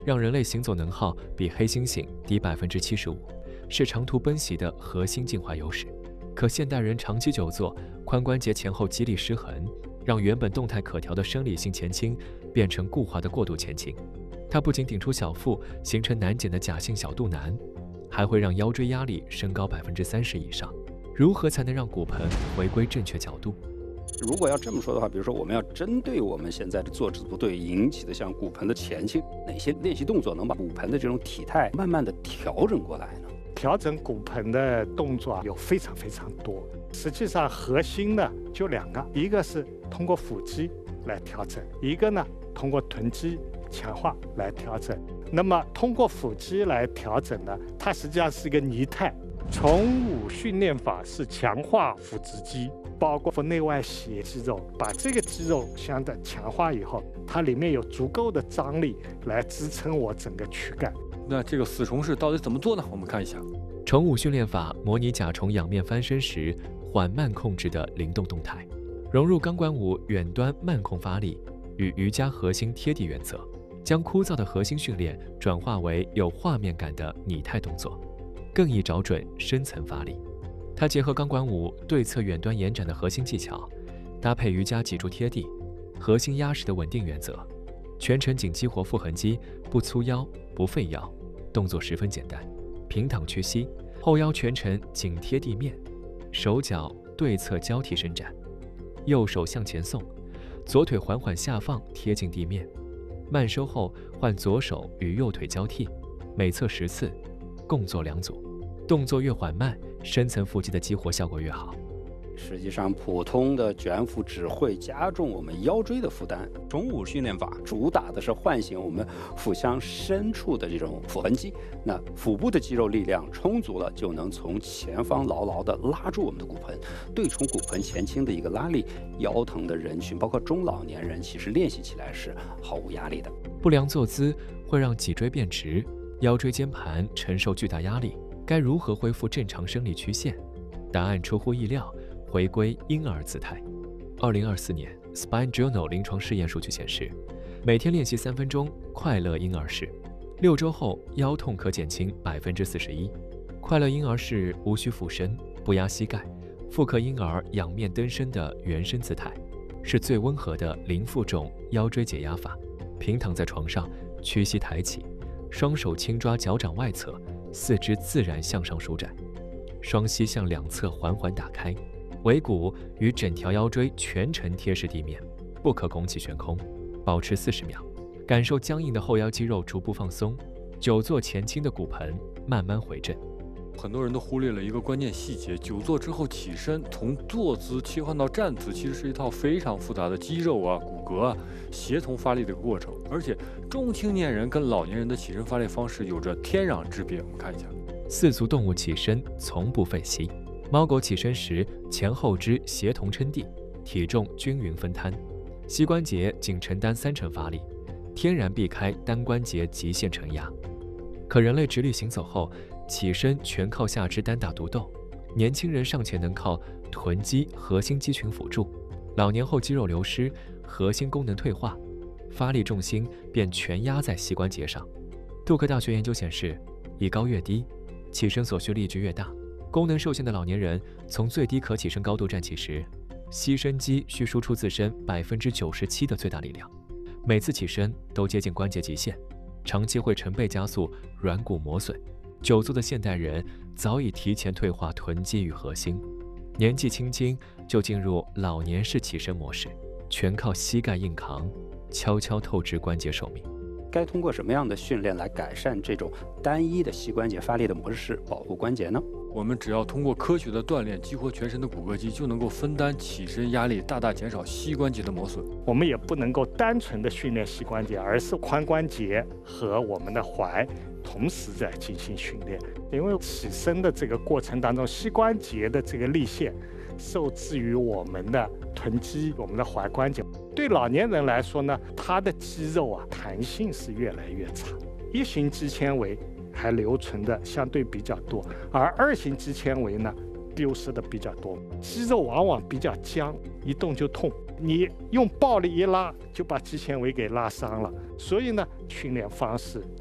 让人类行走能耗比黑猩猩低75%，是长途奔袭的核心进化优势。可现代人长期久坐，髋关节前后肌力失衡，让原本动态可调的生理性前倾变成固化的过度前倾。它不仅顶出小腹，形成难减的假性小肚腩，还会让腰椎压力升高30%以上。如何才能让骨盆回归正确角度？ 如果要这么说的话，比如说我们要针对我们现在的坐姿不对引起的像骨盆的前倾，哪些练习动作能把骨盆的这种体态慢慢的调整过来呢？ 调整骨盆的动作有非常多，实际上核心呢就2个，一个是通过腹肌来调整，一个呢通过臀肌强化来调整。那么通过腹肌来调整呢，它实际上是一个拟态。重武训练法是强化腹直肌，包括内外斜肌肉，把这个肌肉相对强化以后，它里面有足够的张力来支撑我整个躯干。 那这个4重式到底怎么做呢？我们看一下。 重武训练法模拟甲虫仰面翻身时缓慢控制的灵动动态，融入钢管舞远端慢控发力与瑜伽核心贴地原则，将枯燥的核心训练转化为有画面感的拟态动作，更易找准深层发力。它结合钢管舞对侧远端延展的核心技巧，搭配瑜伽脊柱贴地、核心压实的稳定原则，全程仅激活腹横肌，不粗腰不废腰，动作十分简单。平躺屈膝，后腰全程紧贴地面，手脚对侧交替伸展，右手向前送，左腿缓缓下放贴近地面，慢收后换左手与右腿交替，每侧10次，共做2组。动作越缓慢，深层腹肌的激活效果越好。 实际上，普通的卷腹只会加重我们腰椎的负担。重武训练法主打的是唤醒我们腹腔深处的这种腹横肌。那腹部的肌肉力量充足了，就能从前方牢牢地拉住我们的骨盆，对冲骨盆前倾的一个拉力。腰疼的人群，包括中老年人，其实练习起来是毫无压力的。 不良坐姿会让脊椎变直，腰椎间盘承受巨大压力。该如何恢复正常生理曲线？答案出乎意料，回归婴儿姿态。2024年 Spine Journal 临床试验数据显示，每天练习3分钟快乐婴儿式，6周后腰痛可减轻41%。快乐婴儿式无需俯身，不压膝盖，复刻婴儿仰面登身的原身姿态，是最温和的零负重腰椎解压法。平躺在床上，屈膝抬起，双手轻抓脚掌外侧，四肢自然向上舒展，双膝向两侧缓缓打开，尾骨与整条腰椎全程贴实地面，不可拱起悬空，保持40秒，感受僵硬的后腰肌肉逐步放松，久坐前倾的骨盆慢慢回正。 很多人都忽略了一个关键细节，久坐之后起身，从坐姿切换到站姿，其实是一套非常复杂的肌肉啊、骨骼啊协同发力的过程。而且中青年人跟老年人的起身发力方式有着天壤之别。我们看一下四足动物起身从不废膝，猫狗起身时前后肢协同撑地，体重均匀分摊，膝关节仅承担30%发力，天然避开单关节极限承压。可人类直立行走后，起身全靠下肢单打独斗，年轻人尚且能靠臀肌、核心肌群辅助，老年后肌肉流失，核心功能退化，发力重心便全压在膝关节上。杜克大学研究显示，以高越低，起身所需力矩越大。功能受限的老年人从最低可起身高度站起时，膝伸肌需输出自身97%的最大力量，每次起身都接近关节极限，长期会成倍加速软骨磨损。久坐的现代人早已提前退化臀肌与核心，年纪轻轻就进入老年式起身模式，全靠膝盖硬扛，悄悄透支关节寿命。 该通过什么样的训练来改善这种单一的膝关节发力的模式，保护关节呢？ 我们只要通过科学的锻炼，激活全身的骨骼肌，就能够分担起身压力，大大减少膝关节的磨损。 我们也不能够单纯的训练膝关节，而是髋关节和我们的踝同时在进行训练。因为起身的这个过程当中，膝关节的这个力线受制于我们的臀肌、我们的踝关节。对老年人来说呢，他的肌肉弹性是越来越差，一型肌纤维还留存的相对比较多，而2型肌纤维呢丢失的比较多。肌肉往往比较僵，一动就痛，你用暴力一拉就把肌纤维给拉伤了。所以呢，训练方式